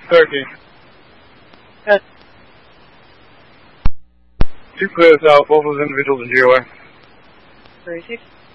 Turkey. Good. 2 clears out, both of those individuals in GOA. Received.